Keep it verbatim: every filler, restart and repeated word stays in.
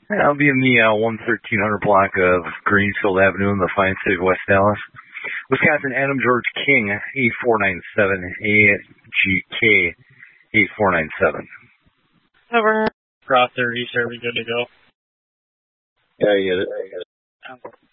I'll be in the uh, one thirteen hundred block of Greenfield Avenue in the fine city of West Dallas. Wisconsin, Adam George King, eight four nine seven, A G K, eight four nine seven. Over. Cross thirty, sir. We good to go? Yeah, I get it. I get it.